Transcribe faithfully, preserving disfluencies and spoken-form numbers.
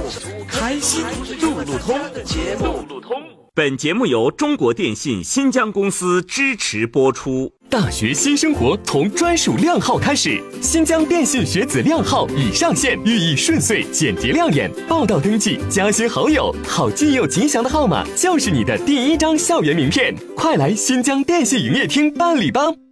开心路路通。路路通。本节目由中国电信新疆公司支持播出。 大学新生活从专属靓号开始，新疆电信学子靓号已上线，寓意顺遂、简洁亮眼。报到登记、加新好友，好记又吉祥的号码就是你的第一张校园名片。快来新疆电信营业厅办理吧！